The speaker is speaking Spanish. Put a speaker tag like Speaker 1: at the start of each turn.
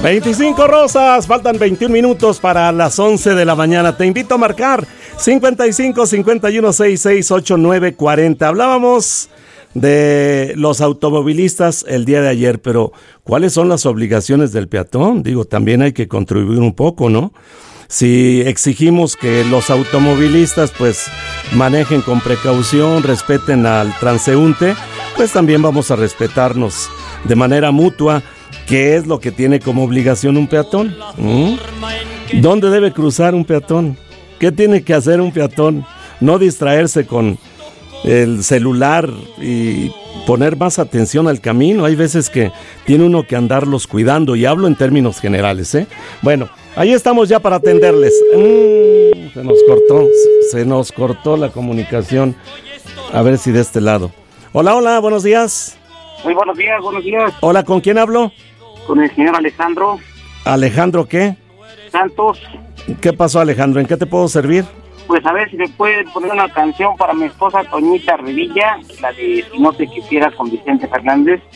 Speaker 1: 25 rosas, faltan 21 minutos para las 11 de la mañana. Te invito a marcar 55 51 66 89 40. Hablábamos de los automovilistas el día de ayer, pero ¿cuáles son las obligaciones del peatón? Digo, también hay que contribuir un poco, ¿no? Si exigimos que los automovilistas pues manejen con precaución, respeten al transeúnte, pues también vamos a respetarnos de manera mutua. ¿Qué es lo que tiene como obligación un peatón? ¿Dónde debe cruzar un peatón? ¿Qué tiene que hacer un peatón? No distraerse con el celular y poner más atención al camino. Hay veces que tiene uno que andarlos cuidando, y hablo en términos generales, ¿eh? Bueno, ahí estamos ya para atenderles. Se nos cortó la comunicación. A ver si de este lado. Hola, buenos días.
Speaker 2: Muy buenos días.
Speaker 1: Hola, ¿con quién hablo?
Speaker 2: Con el señor Alejandro.
Speaker 1: ¿Alejandro qué?
Speaker 2: Santos.
Speaker 1: ¿Qué pasó, Alejandro? ¿En qué te puedo servir?
Speaker 2: Pues a ver si me puede poner una canción para mi esposa Toñita Revilla, la de Si no te quisiera, con Vicente Fernández.